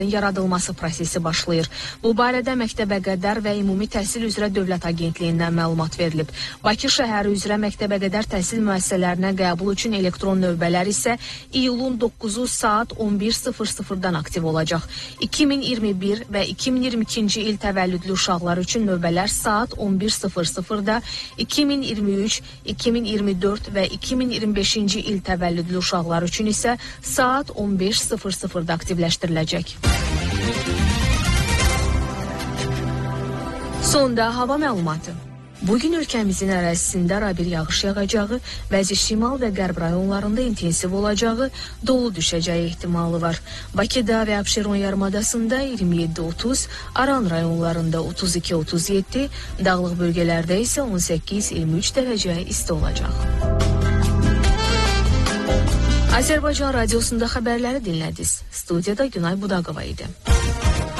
yaradılması prosesi başlayır. Bu barədə Məktəbəqədər və Ümumi Təhsil üzrə Dövlət Agentliyindən məlumat verilib. Bakı şəhəri üzrə Məktəbəqədər təhsil müəssisələrinə qəbul üçün elektron növbələr isə iyulun 9-u saat 11:00-dan aktiv olacaq. 2021 və 2022-ci il təvəllüdlü uşaqlar üçün növbələr saat 11:00-da, 2023, 2024 və 2025-ci il təvəllüdlü uşaqlar üçün isə saat 15:00-da aktivləşdiriləcək. Sonda hava məlumatı. Bugün ölkəmizin ərazisində arabir yağış yağacağı, bəzi şimal və qərb rayonlarında intensiv olacağı, dolu düşəcəyi ehtimalı var. Bakıda və Abşeron yarımadasında 27-30, Aran rayonlarında 32-37, dağlıq bölgələrdə isə 18-23 dərəcə isti olacaq. Azərbaycan Radiosunda xəbərləri dinlədiniz. Studiyada Günay Budaqova idi.